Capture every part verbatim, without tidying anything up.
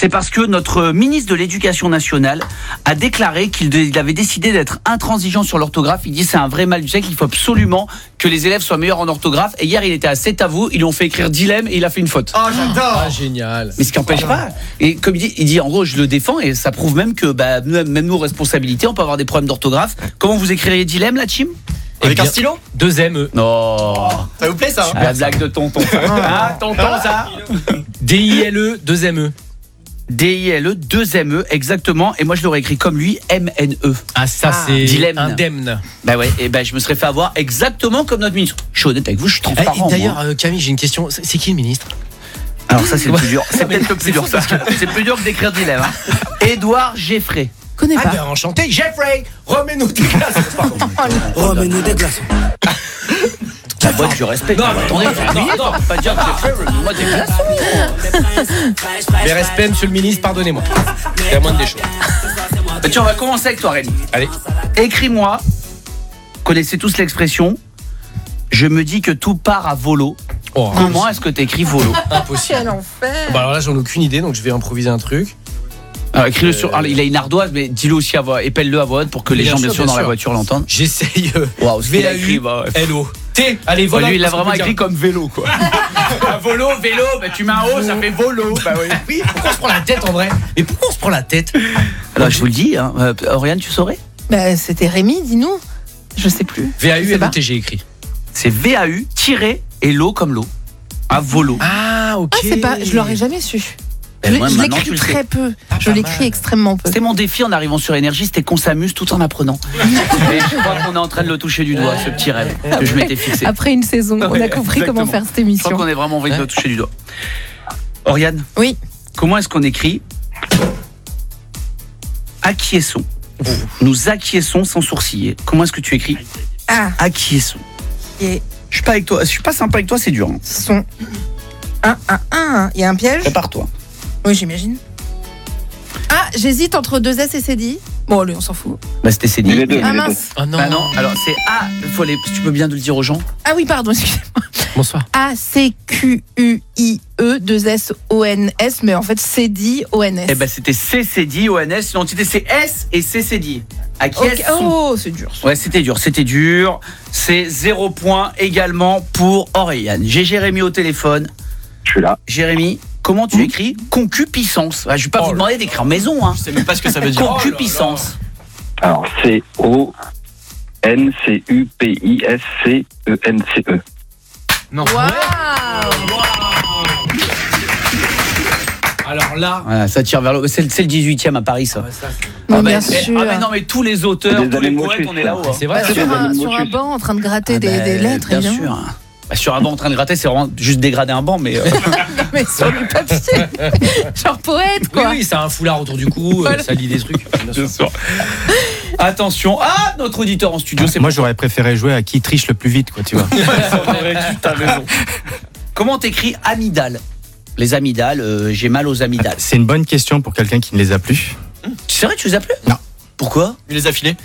C'est parce que notre ministre de l'Éducation nationale a déclaré qu'il il avait décidé d'être intransigeant sur l'orthographe. Il dit c'est un vrai mal du siècle, il faut absolument que les élèves soient meilleurs en orthographe. Et hier, il était à C'est à vous, ils lui ont fait écrire dilemme et il a fait une faute. Oh, j'adore. Ah, génial. Mais ce qui n'empêche pas. Et comme il dit, il dit en gros, je le défends et ça prouve même que bah, même, même nous, responsabilité, on peut avoir des problèmes d'orthographe. Comment vous écririez dilemme, la team? Avec un stylo? Deux M E. Non. Ça vous plaît ça? Ah, la blague de tonton. Ah, tonton, ça. D I L E, deux M E. D I L E, deux M E, exactement. Et moi, je l'aurais écrit comme lui, M N E. Ah, ça, Ah. c'est Dilemme. indemne. Bah ouais, et ben bah, je me serais fait avoir exactement comme notre ministre. Je suis honnête avec vous, je suis Eh, transparent. D'ailleurs, moi. euh, Camille, j'ai une question. C'est c'est qui le ministre? Alors ça, c'est le plus dur. C'est peut-être le plus dur, ça. C'est plus dur que d'écrire dilemme. Hein. Édouard Geffray. Connais Ah, pas. ben, enchanté. Jeffrey, remets-nous tes glaces. Pardon. Remets-nous des glaçons. La boîte du respect. Non, attendez, non, c'est non, lui. non. Pas dire Geffray, moi des glaçons. Mais respect, monsieur le ministre, pardonnez-moi. C'est la moindre des choses. Bah, tiens, on va commencer avec toi, Rémi. Allez. Écris-moi. Connaissez tous l'expression. Je me dis que tout part à volo. Oh, Comment est-ce que t'écris volo? impossible. Quel enfer. Bah alors là, j'en ai aucune idée, donc je vais improviser un truc. Alors, écris-le sur. Alors, il a une ardoise, mais dis-le aussi à voix. Épelle-le à voix haute pour que les Bien gens, bien sûr, sûr, bien dans la sûr. voiture l'entendent. J'essaye. Euh, Waouh, ce qu'il a V A écrit, U bah, L O T. Allez, Bon, voilà. lui, il l'a parce qu'on vraiment peut écrit dire. comme vélo, quoi. Un volo, vélo, bah, tu mets un O, ça fait volo. Bah oui. Oui, pourquoi on se prend la tête en vrai? Mais pourquoi on se prend la tête? Alors, je vous le dis, hein. euh, Oriane, tu saurais? Bah, c'était Rémi, dis-nous. Je sais plus. V A U Je sais L O pas. T, j'ai écrit. C'est V A U tiré et l'eau comme l'eau. À volo. Ah, ok. Ah, c'est pas. Je l'aurais jamais su. Ben Je, moi, je maintenant, tu l'écris le sais. très peu. Ah, je pas l'écris mal. extrêmement peu. C'était mon défi en arrivant sur Énergie, c'était qu'on s'amuse tout en apprenant. Et je crois qu'on est en train de le toucher du doigt, ce petit rêve que je m'étais fixé. Après une saison, on Ouais, a compris exactement. comment faire cette Je crois émission. qu'on est vraiment envie de le toucher du doigt. Oriane, Oui. comment est-ce qu'on écrit acquiesçons? Nous acquiesçons sans sourciller. Comment est-ce que tu écris Ah, acquiesçons? et Je suis pas avec toi, je suis pas sympa avec toi, c'est dur. Hein. son. Un, un, un. Il y a un piège? Prépare-toi. Oui, j'imagine. Ah, j'hésite entre deux S et C D I. Bon, allez, on s'en fout. Bah c'était c'est dit. Ah mince. Oh non. Bah non, alors c'est A, faut aller, tu peux bien de le dire aux gens. Ah oui, pardon, excusez-moi. Bonsoir. A C Q U I E deux S O N S, mais en fait C D I O N S. Eh ben c'était C C D I O N S, l'entité c'est S et C C D I. Ok. Acquiesçons. Oh, c'est dur. Ouais, c'était dur, c'était dur. C'est zéro point également pour Oriane. J'ai Jérémy au téléphone. Je suis là. Jérémy, comment tu écris concupiscence? Ah, je vais pas Oh vous là. demander d'écrire maison, hein. Je sais même pas ce que ça veut dire. Concupiscence. Alors, C O N C U P I S C E N C E. Non. Waouh. Alors là. Voilà, ça tire vers le. C'est, c'est le dix-huitième à Paris, ça. Ah, ça, c'est- Mais Ah, bien mais, sûr. ah, mais non, mais tous les auteurs, Des tous les années poètes, motus, on est là-haut. hein. C'est vrai. Ah, c'est sur, des un, animaux sur un motus. banc en train de gratter Ah, des, ben, des lettres, bien évidemment. sûr. Bah, sur un banc en train de gratter, c'est vraiment juste dégrader un banc, mais. euh, Non, mais sur du papier. Genre poète, Oui, quoi. oui, ça a un foulard autour du cou, euh, Voilà. ça lit des trucs. Bien sûr. Attention, ah, notre auditeur en studio, c'est Moi, j'aurais préféré jouer à qui triche le plus vite, quoi, tu vois. T'as raison. Comment t'écris amygdale? Les amygdales, euh, j'ai mal aux amygdales. C'est une bonne question pour quelqu'un qui ne les a plus. C'est vrai, tu les as plus? Non. Pourquoi? Il les a filés.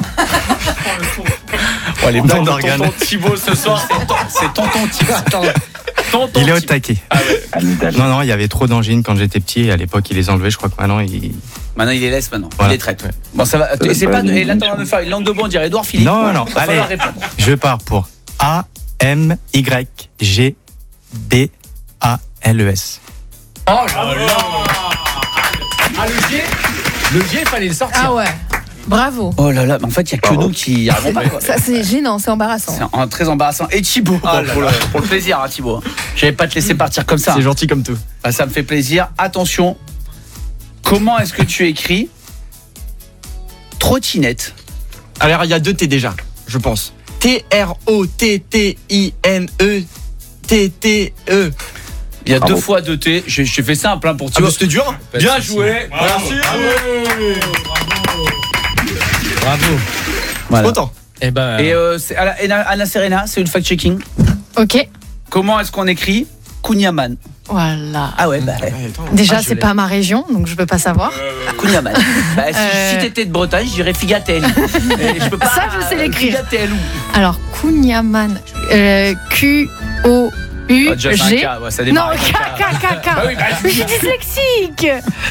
Oh, les blagues de tonton Thibaut ce soir, c'est, ton, c'est tonton Thibaut. Tonton Il est au Thibaut. taquet. Amygdale. Non, non, il y avait trop d'angines quand j'étais petit. Et à l'époque, il les enlevait. Je crois que maintenant, il. Maintenant, il les laisse maintenant. Voilà. Il les traite. Bon, ça va. Ça va Et c'est pas pas. aller Et là, une t'es en train de émission. faire une langue de bois, on dirait Edouard Philippe. Non, non, Va allez. falloir répondre. Je pars pour A M Y G D A L E S. Oh là là. Ah, le G, le G, il fallait le sortir. Ah ouais. Bravo. Oh là là, mais en fait, il n'y a que Bravo. nous qui y arrivons pas, quoi. Ça, c'est gênant, c'est embarrassant. C'est un, très embarrassant. Et Thibaut, Ah là pour, le, là. pour le plaisir, hein, Thibaut. Je vais pas te laisser partir comme ça. C'est gentil comme tout. Ah, ça me fait plaisir. Attention, comment est-ce que tu écris trottinette? Alors, il y a deux T déjà, je pense. T R O T T I N E T T E. Il y a Bravo. deux fois deux T. J'ai j'ai fait simple hein, pour Ah, Thibaut. bah, c'était dur. Pas de Bien souci. joué. Merci. Bravo. Voilà. Content. Eh ben. Et euh, c'est- Anna, Anna- Anna Serena, c'est une fact-checking. Ok. Comment est-ce qu'on écrit Kunyaman? Voilà. Ah ouais, bah ouais. Déjà, Ah, je c'est l'ai. pas ma région, donc je peux pas savoir. Kunyaman. Bah, si, Euh. si t'étais de Bretagne, je dirais Figatel. Et je peux pas, Ça, je sais l'écrire. Figatel. Alors, Kunyaman. Euh, Q O U Ah, déjà, c'est un G. K, ouais, ça Non, démarre avec un K, K, K, K. Bah oui, bah, Mais je suis dyslexique.